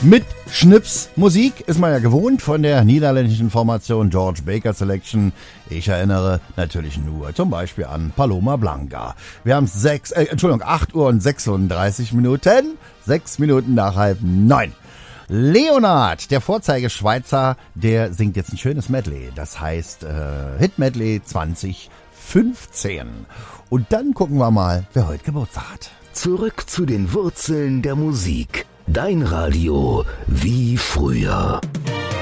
Mit Schnipsmusik ist man ja gewohnt von der niederländischen Formation George Baker Selection. Ich erinnere natürlich nur zum Beispiel an Paloma Blanca. Wir haben 8 Uhr und 36 Minuten, 6 Minuten nach 8:30. Leonard, der Vorzeigeschweizer, der singt jetzt ein schönes Medley. Das heißt Hit Medley 2015. Und dann gucken wir mal, wer heute Geburtstag hat. Zurück zu den Wurzeln der Musik. Dein Radio wie früher.